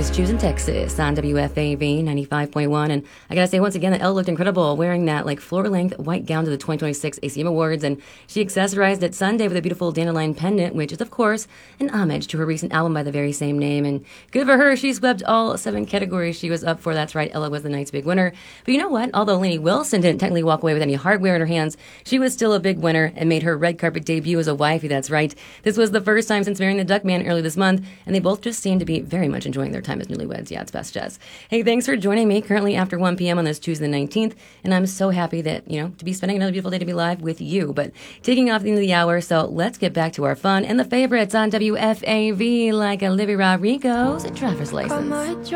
is Choosing Texas on WFAV 95.1. And I gotta say, once again, that Elle looked incredible wearing that like floor-length white gown to the 2026 ACM Awards. And she accessorized it Sunday with a beautiful dandelion pendant, which is, of course, an homage to her recent album by the very same name. And good for her, she swept all 7 categories she was up for. That's right, Ella was the night's big winner. But you know what? Although Lainey Wilson didn't technically walk away with any hardware in her hands, she was still a big winner and made her red carpet debut as a wifey. That's right. This was the first time since marrying the Duckman early this month, and they both just seem to be very much enjoying their time as newlyweds. Yeah, it's best, Jess. Hey, thanks for joining me currently after 1 p.m. on this Tuesday the 19th, and I'm so happy that, to be spending another beautiful day to be live with you. But taking off the end of the hour, so let's get back to our fun and the favorites on WFAV, like Olivia Rodrigo's driver's license.